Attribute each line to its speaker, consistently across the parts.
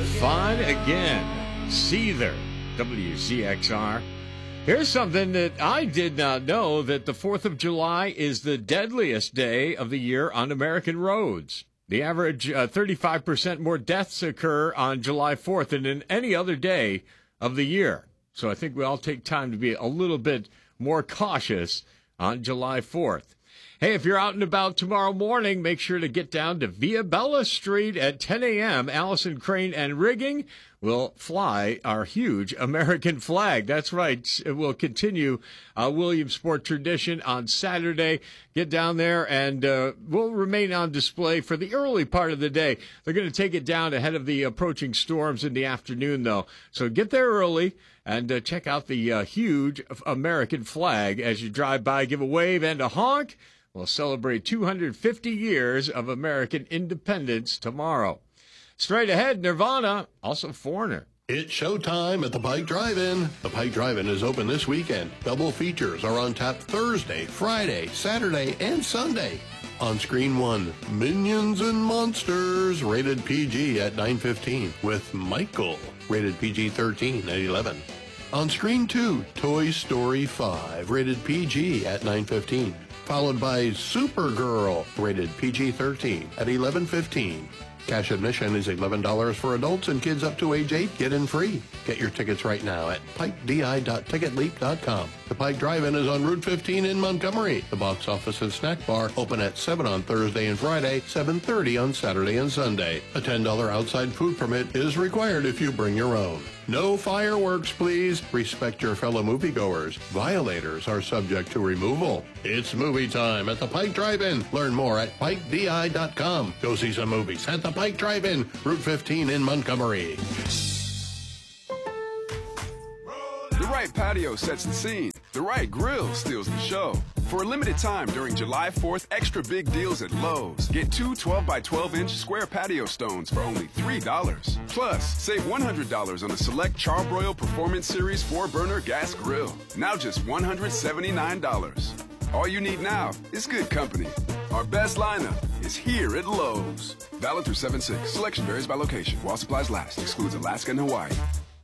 Speaker 1: Fun again. Seether, WCXR. Here's something that I did not know, that the 4th of July is the deadliest day of the year on American roads. The average 35% more deaths occur on July 4th than in any other day of the year. So I think we all take time to be a little bit more cautious on July 4th. Hey, if you're out and about tomorrow morning, make sure to get down to Via Bella Street at 10 a.m. Allison Crane and Rigging will fly our huge American flag. That's right. It will continue Williamsport tradition on Saturday. Get down there, and we'll remain on display for the early part of the day. They're going to take it down ahead of the approaching storms in the afternoon, though. So get there early and check out the huge American flag as you drive by. Give a wave and a honk. We'll celebrate 250 years of American independence tomorrow. Straight ahead, Nirvana, also Foreigner.
Speaker 2: It's showtime at the Pike Drive-In. The Pike Drive-In is open this weekend. Double features are on tap Thursday, Friday, Saturday, and Sunday. On screen 1, Minions and Monsters, rated PG at 9:15, with Michael, rated PG-13 at 11. On screen 2, Toy Story 5, rated PG at 9:15. Followed by Supergirl, rated PG-13 at 11:15. Cash admission is $11 for adults, and kids up to age 8 get in free. Get your tickets right now at pikedi.ticketleap.com. The Pike Drive-In is on Route 15 in Montgomery. The box office and snack bar open at 7 on Thursday and Friday, 7:30 on Saturday and Sunday. A $10 outside food permit is required if you bring your own. No fireworks, please. Respect your fellow moviegoers. Violators are subject to removal. It's movie time at the Pike Drive-In. Learn more at pikedi.com. Go see some movies at the Pike Drive-In, Route 15 in Montgomery.
Speaker 3: The right patio sets the scene. The right grill steals the show. For a limited time during July 4th, extra big deals at Lowe's. Get two 12-by-12-inch square patio stones for only $3. Plus, save $100 on the select Charbroil Performance Series 4-burner gas grill. Now just $179. All you need now is good company. Our best lineup is here at Lowe's. Valid through 7/6. Selection varies by location. While supplies last. Excludes Alaska and Hawaii.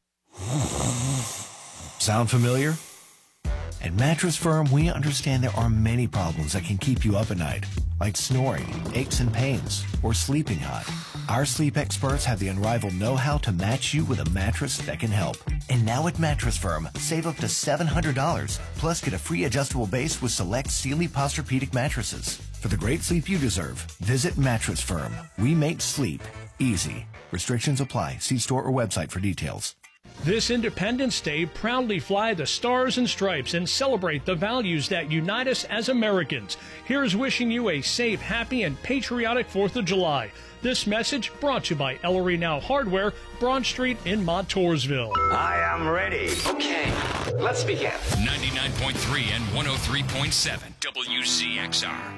Speaker 4: Sound familiar? At Mattress Firm, we understand there are many problems that can keep you up at night, like snoring, aches and pains, or sleeping hot. Our sleep experts have the unrivaled know-how to match you with a mattress that can help. And now at Mattress Firm, save up to $700, plus get a free adjustable base with select Sealy Posturepedic mattresses. For the great sleep you deserve, visit Mattress Firm. We make sleep easy. Restrictions apply. See store or website for details.
Speaker 5: This Independence Day, proudly fly the Stars and Stripes and celebrate the values that unite us as Americans. Here's wishing you a safe, happy, and patriotic 4th of July. This message brought to you by Ellery Now Hardware, Broad Street in Montoursville.
Speaker 6: I am ready. Okay, let's begin.
Speaker 7: 99.3 and 103.7 WCXR.